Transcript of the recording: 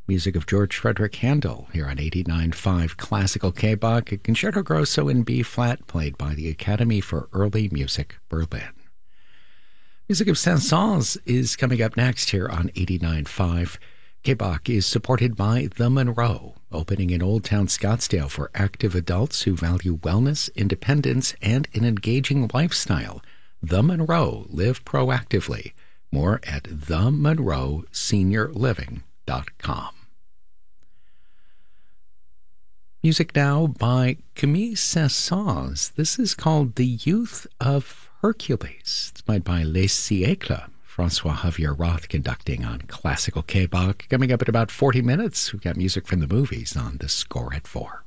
Music of George Frederick Handel here on 89.5 Classical K-Bach, a Concerto Grosso in B-flat played by the Academy for Early Music, Berlin. Music of Saint-Saëns is coming up next here on 89.5. K-Bach is supported by The Monroe, opening in Old Town Scottsdale for active adults who value wellness, independence, and an engaging lifestyle. The Monroe, live proactively. More at themonroeseniorliving.com. Music now by Camille Saint-Saëns. This is called The Youth of Hercules. It's played by Les Siècles. Francois Javier Roth conducting on Classical K-Bach. Coming up in about 40 minutes, we've got music from the movies on The Score at 4.